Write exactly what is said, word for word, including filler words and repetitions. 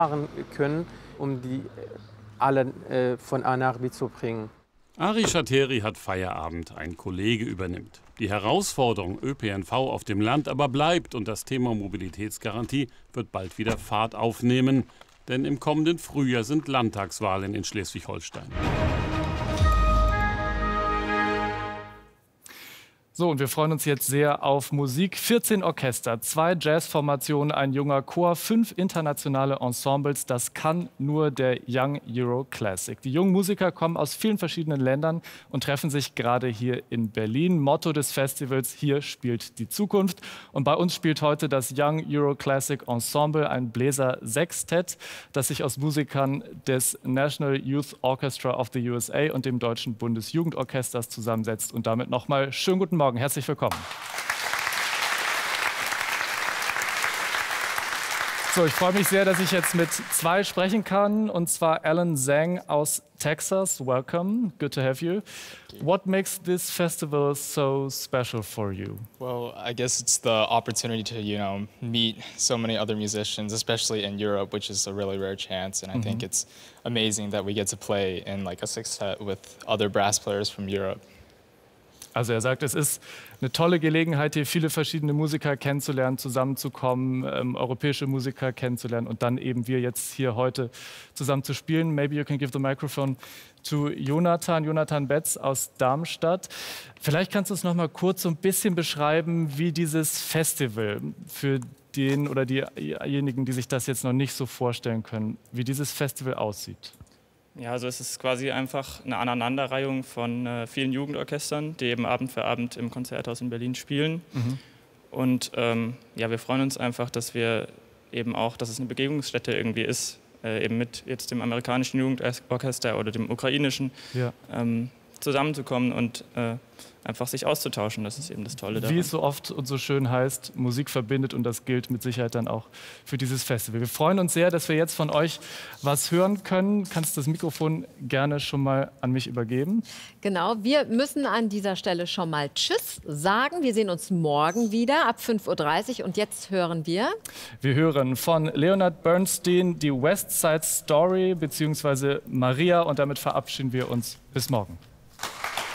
fahren können, um die alle äh, von A nach B zu bringen. Ari Schateri hat Feierabend, ein Kollege übernimmt. Die Herausforderung Ö P N V auf dem Land aber bleibt und das Thema Mobilitätsgarantie wird bald wieder Fahrt aufnehmen. Denn im kommenden Frühjahr sind Landtagswahlen in Schleswig-Holstein. So, und wir freuen uns jetzt sehr auf Musik. vierzehn Orchester, zwei Jazzformationen, ein junger Chor, fünf internationale Ensembles. Das kann nur der Young Euro Classic. Die jungen Musiker kommen aus vielen verschiedenen Ländern und treffen sich gerade hier in Berlin. Motto des Festivals: Hier spielt die Zukunft. Und bei uns spielt heute das Young Euro Classic Ensemble, ein Bläser-Sextett, das sich aus Musikern des National Youth Orchestra of the U S A und dem Deutschen Bundesjugendorchesters zusammensetzt. Und damit nochmal schönen guten Morgen. Herzlich willkommen. So, ich freue mich sehr, dass ich jetzt mit zwei sprechen kann, und zwar Alan Zhang aus Texas. Welcome, good to have you. What makes this festival so special for you? Well, I guess it's the opportunity to, you know, meet so many other musicians, especially in Europe, which is a really rare chance. And I mm-hmm. think it's amazing that we get to play in like a sextet with other brass players from Europe. Also er sagt, es ist eine tolle Gelegenheit, hier viele verschiedene Musiker kennenzulernen, zusammenzukommen, ähm, europäische Musiker kennenzulernen und dann eben wir jetzt hier heute zusammen zu spielen. Maybe you can give the microphone to Jonathan, Jonathan Betz aus Darmstadt. Vielleicht kannst du es noch mal kurz so ein bisschen beschreiben, wie dieses Festival für den oder diejenigen, die sich das jetzt noch nicht so vorstellen können, wie dieses Festival aussieht. Ja, also es ist quasi einfach eine Aneinanderreihung von äh, vielen Jugendorchestern, die eben Abend für Abend im Konzerthaus in Berlin spielen. Mhm. Und ähm, ja, wir freuen uns einfach, dass wir eben auch, dass es eine Begegnungsstätte irgendwie ist, äh, eben mit jetzt dem amerikanischen Jugendorchester oder dem ukrainischen, ja. ähm, zusammenzukommen und äh, einfach sich auszutauschen. Das ist eben das Tolle daran. Wie es so oft und so schön heißt, Musik verbindet, und das gilt mit Sicherheit dann auch für dieses Festival. Wir freuen uns sehr, dass wir jetzt von euch was hören können. Kannst du das Mikrofon gerne schon mal an mich übergeben? Genau, wir müssen an dieser Stelle schon mal Tschüss sagen. Wir sehen uns morgen wieder ab fünf Uhr dreißig, und jetzt hören wir... Wir hören von Leonard Bernstein die West Side Story bzw. Maria, und damit verabschieden wir uns. Bis morgen.